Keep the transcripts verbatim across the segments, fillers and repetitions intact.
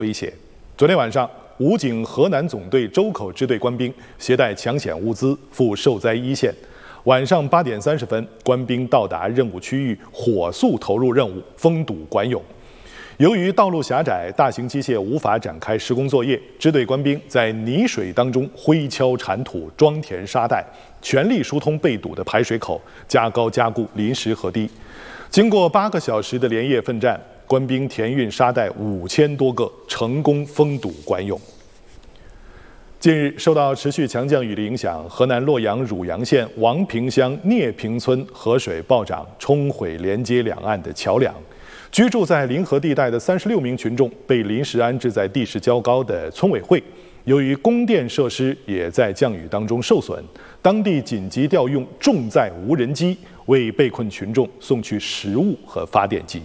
威胁。昨天晚上，武警河南总队周口支队官兵携带抢险物资赴受灾一线。晚上八点三十分，官兵到达任务区域，火速投入任务，封堵管涌。由于道路狭窄，大型机械无法展开施工作业，支队官兵在泥水当中挥锹铲土、装填沙袋，全力疏通被堵的排水口，加高加固临时河堤。经过八个小时的连夜奋战，官兵填运沙袋五千多个，成功封堵管涌。近日，受到持续强降雨的影响，河南洛阳汝阳县王平乡聂平村河水暴涨，冲毁连接两岸的桥梁。居住在临河地带的三十六名群众被临时安置在地势较高的村委会。由于供电设施也在降雨当中受损，当地紧急调用重载无人机为被困群众送去食物和发电机。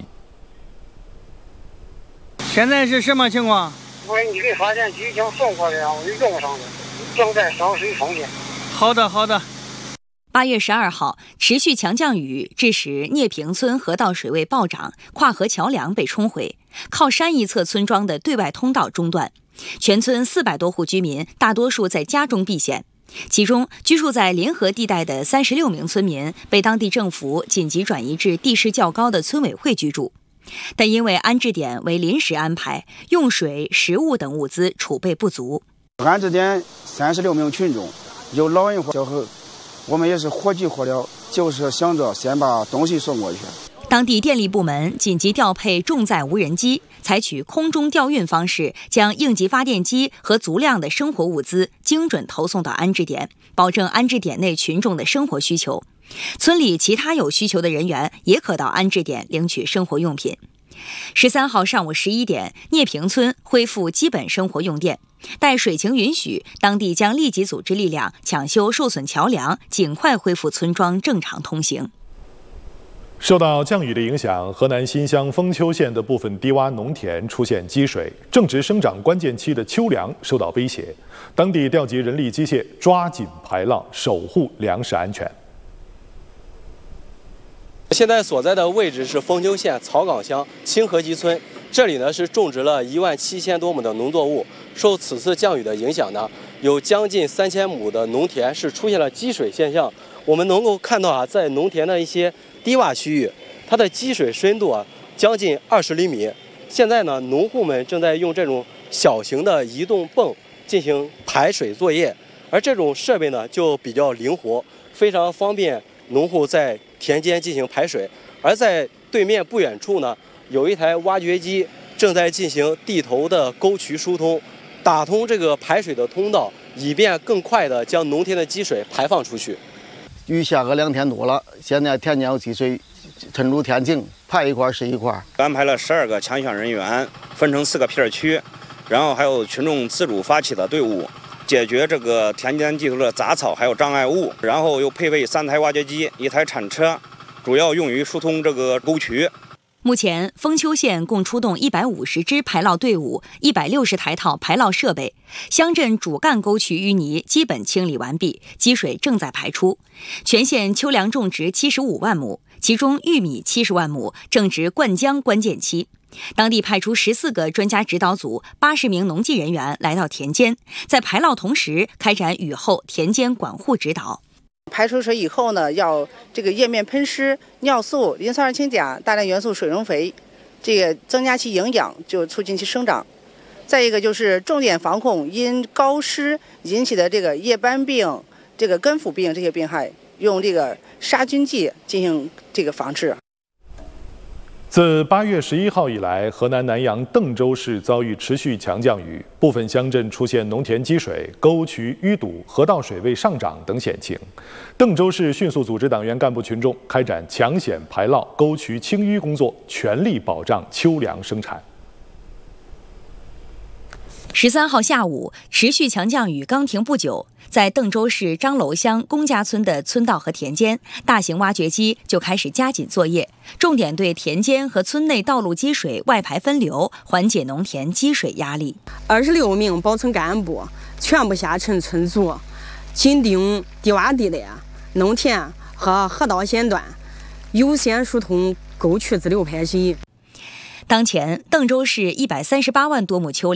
现在是什么情况？ 我你给发电机已经送过来了，我用上了，正在烧水封电。 好的，好的。 八月十二号，持续强降雨致使聂平村河道水位暴涨，跨河桥梁被冲毁，靠山一侧村庄的对外通道中断。全村四百多户居民大多数在家中避险，其中居住在临河地带的三十六名村民被当地政府紧急转移至地势较高的村委会居住。但因为安置点为临时安排，用水、食物等物资储备不足。 安置点三十六名群众，有老人和小孩，我们也是火急火燎，就是想着先把东西送过去。 当地电力部门紧急调配重载无人机，采取空中调运方式，将应急发电机和足量的生活物资精准投送到安置点，保证安置点内群众的生活需求。村里其他有需求的人员也可到安置点领取生活用品。十三号上午十一点，聂平村恢复基本生活用电。待水情允许，当地将立即组织力量抢修受损桥梁，尽快恢复村庄正常通行。 受到降雨的影响，河南新乡封丘县的部分低洼农田出现积水，正值生长关键期的秋粮受到威胁。当地调集人力机械，抓紧排涝，守护粮食安全。 现在所在的位置是封丘县草岗乡清河集村，这里呢是种植了一万七千多亩的农作物。受此次降雨的影响呢，有将近三千亩的农田是出现了积水现象。我们能够看到啊，在农田的一些低洼区域，它的积水深度啊将近二十厘米。现在呢，农户们正在用这种小型的移动泵进行排水作业，而这种设备呢就比较灵活，非常方便农户在田间进行排水。而在对面不远处呢，有一台挖掘机正在进行地头的沟渠疏通，打通这个排水的通道，以便更快地将农田的积水排放出去。 雨下个两天多了，现在田间有积水，趁住天晴，排一块是一块。 安排了十二个抢险人员，分成四个片区，然后还有群众自主发起的队伍，解决这个田间地头的杂草还有障碍物，然后又配备三台挖掘机、一台铲车，主要用于疏通这个沟渠。 目前，封丘县共出动一百五十支排涝队伍，一百六十台套排涝设备，乡镇主干沟渠淤泥基本清理完毕，积水正在排出。全县秋粮种植七十五万亩，其中玉米七十万亩，正值灌浆关键期。当地派出十四个专家指导组，八十名农技人员来到田间，在排涝同时开展雨后田间管护指导。 排出水以后呢，要这个叶面喷施、尿素、磷酸二氢钾、大量元素水溶肥，这个增加其营养，就促进其生长。再一个就是重点防控因高湿引起的这个叶斑病、这个根腐病这些病害，用这个杀菌剂进行这个防治。 自八月十一号以来，河南南阳邓州市遭遇持续强降雨，部分乡镇出现农田积水、沟渠淤堵、河道水位上涨等险情。邓州市迅速组织党员干部群众开展抢险排涝、沟渠清淤工作，全力保障秋粮生产。 十三号下午，持续强降雨刚停不久，在邓州市张楼乡龚家村的村道和田间，大型挖掘机就开始加紧作业，重点对田间和村内道路积水外排分流，缓解农田积水压力。 二十六名保村干部全部下沉村组，紧盯低洼地带、农田和河道线段，优先疏通沟渠支流排水。 当前，邓州市一百三十八万多亩丘